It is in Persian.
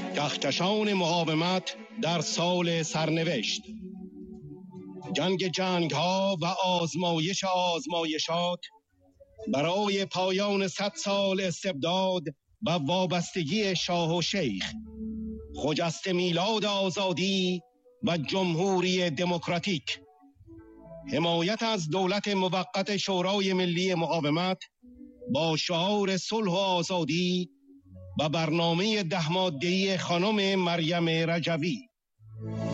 کهکشان مقاومت در سال سرنوشت. جنگ ها و آزمایشات برای پایان 100 سال استبداد و وابستگی شاه و شیخ، خجسته میلاد آزادی و جمهوری دموکراتیک، حمایت از دولت موقت شورای ملی مقاومت با شعار صلح و آزادی و برنامه 10 ماده‌ای خانم مریم رجوی.